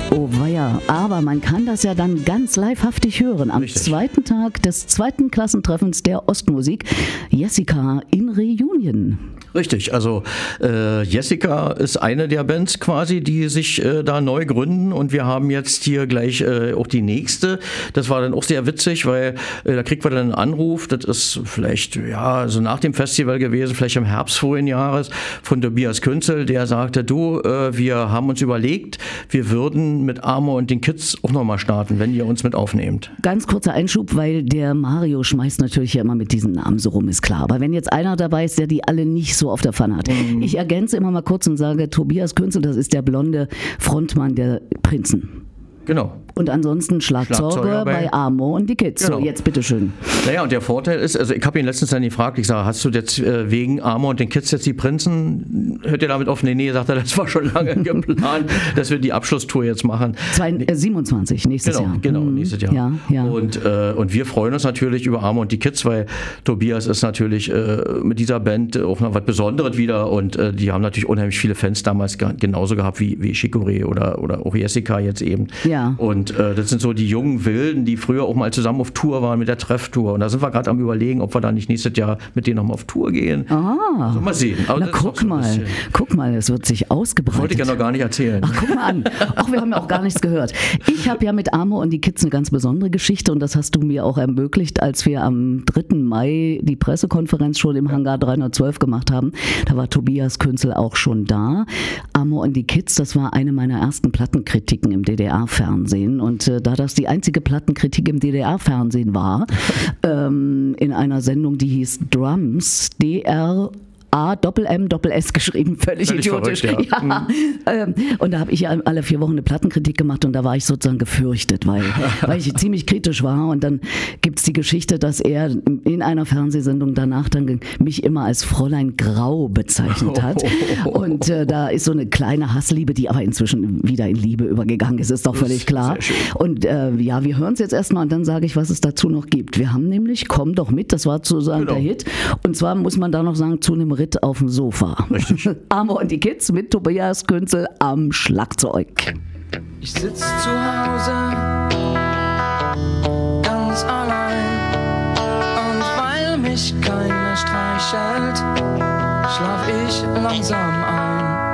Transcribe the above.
Oh weia, aber man kann das ja dann ganz livehaftig hören am zweiten Tag des zweiten Klassentreffens der Ostmusik. Jessica in Reunion. Richtig, also Jessica ist eine der Bands quasi, die sich da neu gründen, und wir haben jetzt hier gleich auch die nächste. Das war dann auch sehr witzig, weil da kriegt man dann einen Anruf, das ist vielleicht so nach dem Festival gewesen, vielleicht im Herbst vorigen Jahres, von Tobias Künzel, der sagte, du, wir haben uns überlegt, wir würden mit Amor und den Kids auch nochmal starten, wenn ihr uns mit aufnehmt. Ganz kurzer Einschub, weil der Mario schmeißt natürlich ja immer mit diesen Namen so rum, ist klar. Aber wenn jetzt einer dabei ist, der die alle nicht so auf der Pfanne hat. Ich ergänze immer mal kurz und sage, Tobias Künzel, das ist der blonde Frontmann der Prinzen. Genau. Und ansonsten Schlagzeuger bei Amor und die Kids. Genau. So, jetzt bitteschön. Naja, und der Vorteil ist, also ich habe ihn letztens dann gefragt, ich sage, hast du jetzt wegen Amor und den Kids jetzt die Prinzen, hört ihr damit auf? Nee, sagt er, das war schon lange geplant, dass wir die Abschlusstour jetzt machen. 27, nächstes Jahr. Genau, nächstes Jahr. Ja. Und wir freuen uns natürlich über Amor und die Kids, weil Tobias ist natürlich mit dieser Band auch noch was Besonderes wieder, und die haben natürlich unheimlich viele Fans damals genauso gehabt wie Chicorée oder auch Jessica jetzt eben. Ja. Und das sind so die jungen Wilden, die früher auch mal zusammen auf Tour waren mit der Trefftour. Und da sind wir gerade am Überlegen, ob wir da nicht nächstes Jahr mit denen nochmal auf Tour gehen. Also mal sehen. Aber guck mal, es wird sich ausgebreitet. Wollte ich ja noch gar nicht erzählen. Ach, guck mal an. Ach, wir haben ja auch gar nichts gehört. Ich habe ja mit Amor und die Kids eine ganz besondere Geschichte, und das hast du mir auch ermöglicht, als wir am 3. Mai die Pressekonferenz schon im Hangar 312 gemacht haben. Da war Tobias Künzel auch schon da. Amor und die Kids, das war eine meiner ersten Plattenkritiken im DDR-Fernsehen. Und da das die einzige Plattenkritik im DDR-Fernsehen war, in einer Sendung, die hieß Drums, A-M-S geschrieben, völlig idiotisch. Verrückt, ja. Und da habe ich ja alle 4 Wochen eine Plattenkritik gemacht, und da war ich sozusagen gefürchtet, weil ich ziemlich kritisch war. Und dann gibt es die Geschichte, dass er in einer Fernsehsendung danach dann mich immer als Fräulein Grau bezeichnet hat. Und da ist so eine kleine Hassliebe, die aber inzwischen wieder in Liebe übergegangen ist, ist doch völlig klar. Und wir hören es jetzt erstmal, und dann sage ich, was es dazu noch gibt. Wir haben nämlich Komm doch mit, das war sozusagen der Hit. Und zwar muss man da noch sagen, zu einem Ritt auf dem Sofa. Richtig. Amor und die Kids mit Tobias Künzel am Schlagzeug. Ich sitz zu Hause ganz allein, und weil mich keiner streichelt, schlaf ich langsam